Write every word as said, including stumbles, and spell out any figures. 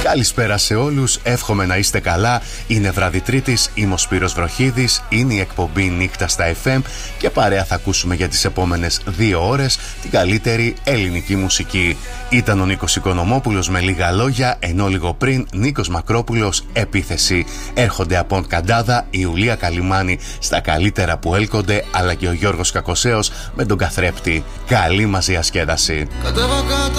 Καλησπέρα σε όλους, εύχομαι να είστε καλά. Είναι βράδυ Τρίτης, είμαι ο Σπύρος Βροχίδης, είναι η εκπομπή Νύχτα στα εφ εμ και παρέα θα ακούσουμε για τις επόμενες δύο ώρες την καλύτερη ελληνική μουσική. Ήταν ο Νίκος Οικονομόπουλος με λίγα λόγια, ενώ λίγο πριν Νίκος Μακρόπουλος επίθεση. Έρχονται από Καντάδα η Ιουλία Καλιμάνη στα καλύτερα που έλκονται, αλλά και ο Γιώργος Κακοσέος με τον καθρέπτη. Καλή μας διασκέδαση.